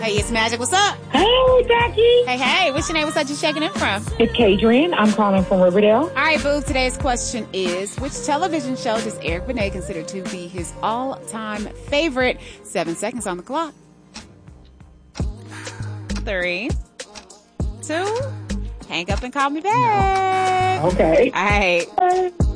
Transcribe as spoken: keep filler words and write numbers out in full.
Hey, it's Magic. What's up? Hey, Jackie. Hey, hey. What's your name? What's that you checking in from? It's Kadrian. I'm calling from Riverdale. All right, boo. Today's question is, which television show does Eric Benet consider to be his all-time favorite? Seven seconds on the clock. Three, two, hang up and call me back. Okay. All right.